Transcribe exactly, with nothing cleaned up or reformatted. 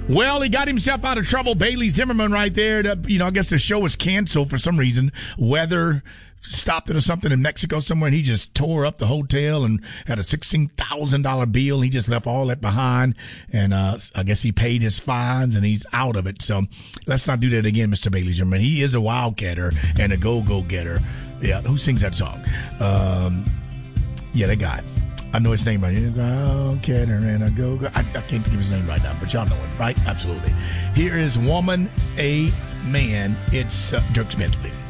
Well, he got himself out of trouble. Bailey Zimmerman right there. To, you know, I guess the show was canceled for some reason. Weather stopped it or something in Mexico somewhere, and he just tore up the hotel and had a sixteen thousand dollars bill. He just left all that behind, and uh, I guess he paid his fines, and he's out of it. So let's not do that again, Mister Bailey Zimmerman. He is a wildcatter and a go-go-getter. Yeah, who sings that song? Um, yeah, that guy. I know his name right. Wildcatter and a go-go. I, I can't think of his name right now, but y'all know it, right? Absolutely. Here is Woman, A Man. It's uh, Dierks Bentley.